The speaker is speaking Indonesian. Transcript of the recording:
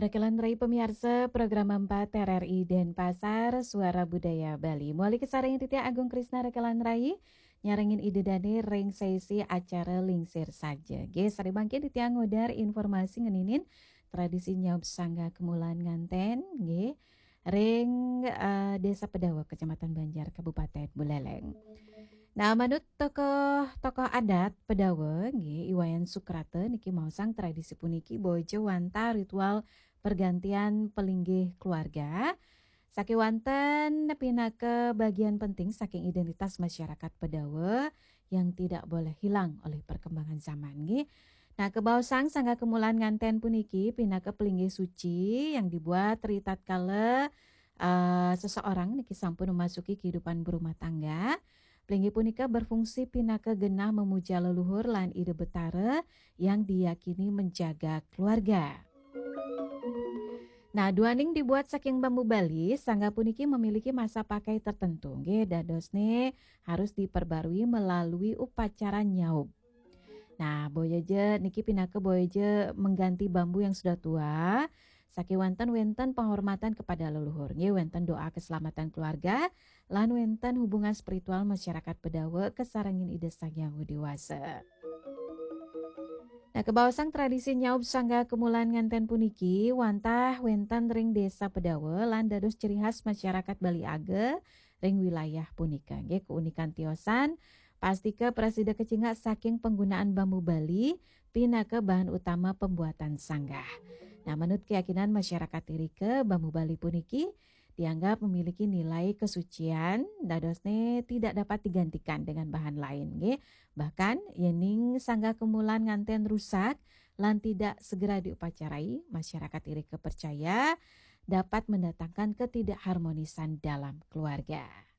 Rekelan Rai pemirsa program 4 TRRI Denpasar Suara Budaya Bali. Muali kesareng titia Agung Krisna Rekelan Rai nyarengin ide dane ring sesi acara lingsir saja. Ge sari bangke titia ngodar informasi ngeninin tradisi nyaup sangga kemulan nganten ge ring Desa Pedawa Kecamatan Banjar Kabupaten Buleleng. Nah, menurut tokoh adat Pedawe, nggih Iwayan Sukrate niki mausang tradisi puniki bojo wanta ritual pergantian pelinggih keluarga. Saking wanten pinake bagian penting saking identitas masyarakat Pedawe yang tidak boleh hilang oleh perkembangan zaman nggih. Nah, kebausang sangga kemulan nganten puniki pinake pelinggih suci yang dibuat ritat kala seseorang niki sampun memasuki kehidupan berumah tangga. Pelinggih punika berfungsi pinaka genah memuja leluhur lan ide betara yang diyakini menjaga keluarga. Nah, duaning dibuat saking bambu Bali, sangga puniki memiliki masa pakai tertentu. Nggih, dadosne harus diperbarui melalui upacara nyaup. Nah, boyaje niki pinaka boyaje mengganti bambu yang sudah tua. Saking wenten penghormatan kepada leluhur. Nggih, wenten doa keselamatan keluarga, lan wenten hubungan spiritual masyarakat Pedawe kesarengin ide sang yang dewasa. Nah, kebawasang tradisi nyaup sangga kemulan nganten puniki, wantah wenten ring desa Pedawe lan dados ciri khas masyarakat Bali Age ring wilayah punika. Nggih, keunikan tiosan pasti ke presida kecinga saking penggunaan bambu Bali pinaka bahan utama pembuatan sanggah. Nah, menurut keyakinan masyarakat Tirike, bambu Bali puniki dianggap memiliki nilai kesucian, dadosne tidak dapat digantikan dengan bahan lain. Nggih. Bahkan, yening sangga kemulan nganten rusak, lan tidak segera diupacarai, masyarakat Tirike percaya dapat mendatangkan ketidakharmonisan dalam keluarga.